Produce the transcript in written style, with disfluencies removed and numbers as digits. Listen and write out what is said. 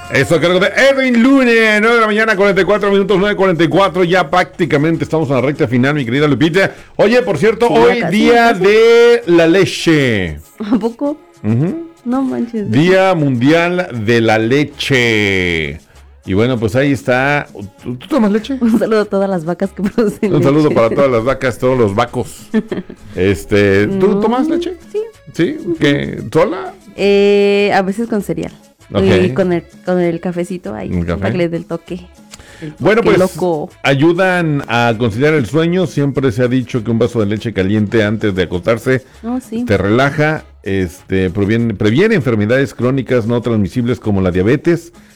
Eso a cargo de Edwin Lune, 9 de la mañana, 44 minutos, 9:44, ya prácticamente estamos en la recta final, mi querida Lupita. Oye, por cierto, Sí, hoy casi, día casi. de la leche. ¿A poco? Ujú. No manches. Día Mundial de la Leche. Y bueno, pues ahí está. ¿Tú tomas leche? Un saludo a todas las vacas que producen Un saludo leche. para todas las vacas, todos los vacos. ¿Tú No, tomas leche? Sí. ¿Sí? ¿Qué? ¿Sola? A veces con cereal. Ok. Y con el cafecito ahí. ¿El café? Para que le dé el toque. Bueno, pues Loco. ayudan a conciliar el sueño. Siempre se ha dicho que un vaso de leche caliente antes de acostarse No, sí. te relaja, previene enfermedades crónicas no transmisibles como la diabetes,